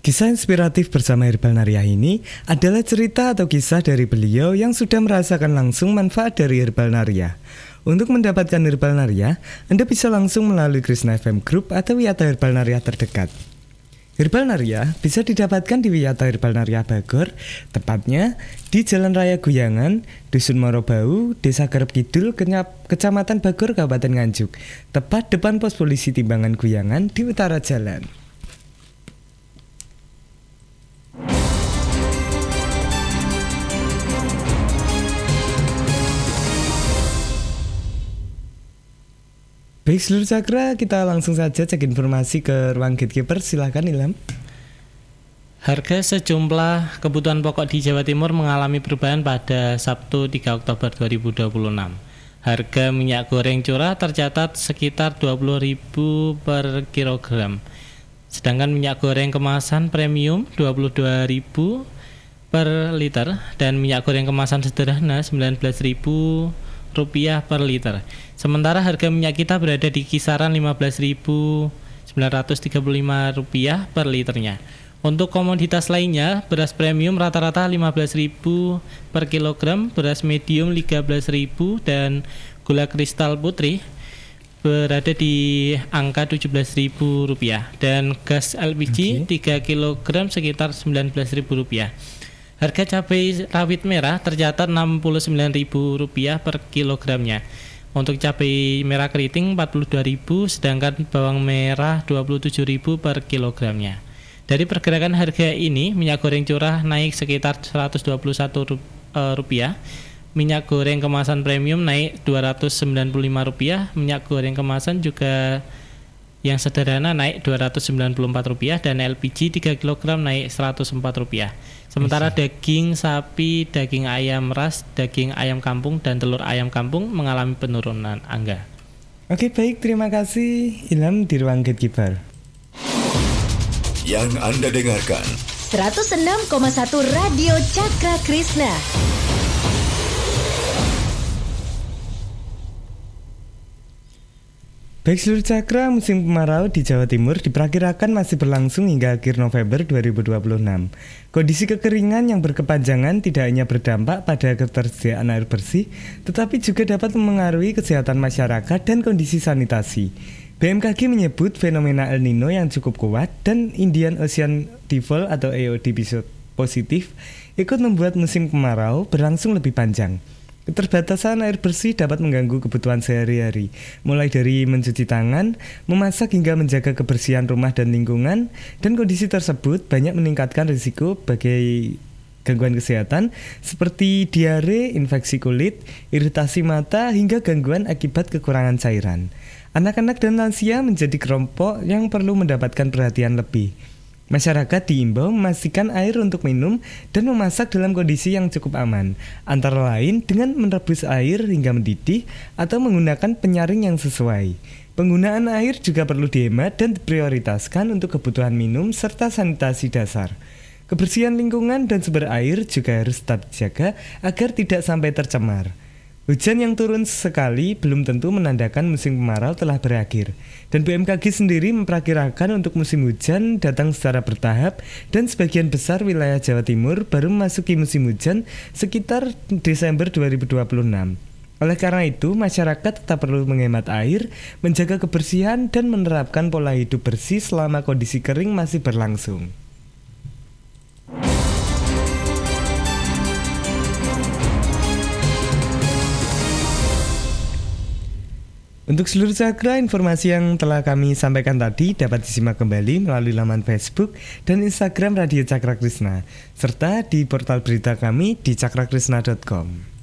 Kisah inspiratif bersama Herbal Nariah ini adalah cerita atau kisah dari beliau yang sudah merasakan langsung manfaat dari Herbal Nariah. Untuk mendapatkan Herbal Nariah, Anda bisa langsung melalui Krishna FM Group atau Wiyata Herbal Nariah terdekat. Herbal Nariah bisa didapatkan di Wiyata Herbal Nariah Bogor, tepatnya di Jalan Raya Guyangan, Dusun Morobau, Desa Garep Kidul, Kecamatan Bogor, Kabupaten Nganjuk, tepat depan pos polisi Timbangan Guyangan di utara jalan. Baik seluruh cakra, kita langsung saja cek informasi ke ruang gatekeeper. Silahkan Ilham. Harga sejumlah kebutuhan pokok di Jawa Timur mengalami perubahan pada Sabtu 3 Oktober 2026. Harga minyak goreng curah tercatat sekitar Rp20.000 per kilogram. Sedangkan minyak goreng kemasan premium Rp22.000 per liter dan minyak goreng kemasan sederhana Rp19.000 per liter. Sementara harga minyak kita berada di kisaran Rp15.935 per liternya. Untuk komoditas lainnya, beras premium rata-rata Rp15.000 per kilogram, beras medium Rp13.000 dan gula kristal putih berada di angka Rp17.000 dan gas LPG 3 kg sekitar Rp19.000. Harga cabai rawit merah tercatat Rp69.000 per kilogramnya. Untuk cabai merah keriting Rp42.000, sedangkan bawang merah Rp27.000 per kilogramnya. Dari pergerakan harga ini, minyak goreng curah naik sekitar Rp121, minyak goreng kemasan premium naik Rp295, minyak goreng kemasan juga yang sederhana naik Rp294 dan LPG 3 kg naik Rp104. Sementara daging sapi, daging ayam ras, daging ayam kampung dan telur ayam kampung mengalami penurunan angga. Oke, baik, terima kasih Ilham di ruang gatekeeper. Yang Anda dengarkan 106,1 Radio Cakra Krishna. Baik seluruh cakra, musim kemarau di Jawa Timur diperkirakan masih berlangsung hingga akhir November 2026. Kondisi kekeringan yang berkepanjangan tidak hanya berdampak pada ketersediaan air bersih, tetapi juga dapat memengaruhi kesehatan masyarakat dan kondisi sanitasi. BMKG menyebut fenomena El Nino yang cukup kuat dan Indian Ocean Dipole atau EOD positif ikut membuat musim kemarau berlangsung lebih panjang. Keterbatasan air bersih dapat mengganggu kebutuhan sehari-hari, mulai dari mencuci tangan, memasak hingga menjaga kebersihan rumah dan lingkungan, dan kondisi tersebut banyak meningkatkan risiko bagi gangguan kesehatan seperti diare, infeksi kulit, iritasi mata, hingga gangguan akibat kekurangan cairan. Anak-anak dan lansia menjadi kelompok yang perlu mendapatkan perhatian lebih. Masyarakat diimbau memastikan air untuk minum dan memasak dalam kondisi yang cukup aman, antara lain dengan merebus air hingga mendidih atau menggunakan penyaring yang sesuai. Penggunaan air juga perlu dihemat dan diprioritaskan untuk kebutuhan minum serta sanitasi dasar. Kebersihan lingkungan dan sumber air juga harus tetap dijaga agar tidak sampai tercemar. Hujan yang turun sekali belum tentu menandakan musim kemarau telah berakhir. Dan BMKG sendiri memperkirakan untuk musim hujan datang secara bertahap dan sebagian besar wilayah Jawa Timur baru memasuki musim hujan sekitar Desember 2026. Oleh karena itu, masyarakat tetap perlu menghemat air, menjaga kebersihan dan menerapkan pola hidup bersih selama kondisi kering masih berlangsung. Untuk seluruh cakra, informasi yang telah kami sampaikan tadi dapat disimak kembali melalui laman Facebook dan Instagram Radio Cakra Krishna, serta di portal berita kami di cakrakrishna.com.